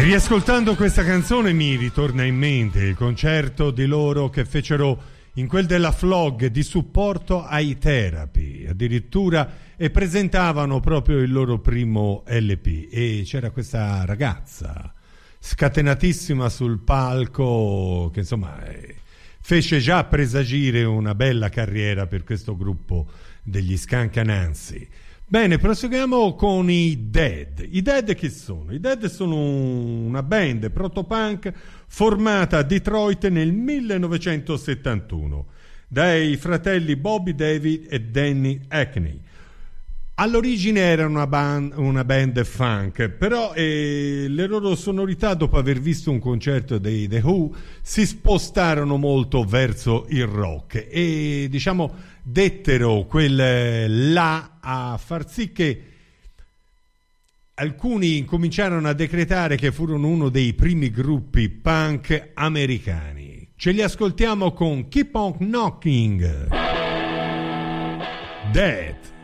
E riascoltando questa canzone mi ritorna in mente il concerto di loro che fecero in quel della Flog di supporto ai Therapy, addirittura, e presentavano proprio il loro primo LP e c'era questa ragazza scatenatissima sul palco che insomma fece già presagire una bella carriera per questo gruppo degli Scancanansi. Bene, proseguiamo con i Dead. I Dead chi sono? I Dead sono una band protopunk formata a Detroit nel 1971 dai fratelli Bobby David e Danny Hackney. All'origine era una band funk, però le loro sonorità, dopo aver visto un concerto dei The Who, si spostarono molto verso il rock e diciamo dettero quel là a far sì che alcuni cominciarono a decretare che furono uno dei primi gruppi punk americani. Ce li ascoltiamo con Keep on Knocking. Dead.